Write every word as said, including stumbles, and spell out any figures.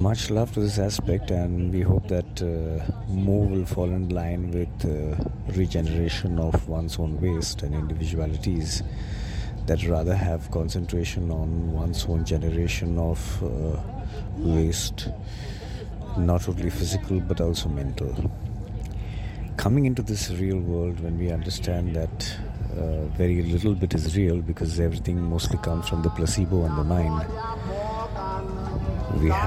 much love to this aspect, and we hope that uh, more will fall in line with uh, regeneration of one's own waste and individualities that rather have concentration on one's own generation of uh, waste, not only physical but also mental. Coming into this real world, when we understand that uh, very little bit is real because everything mostly comes from the placebo and the mind, we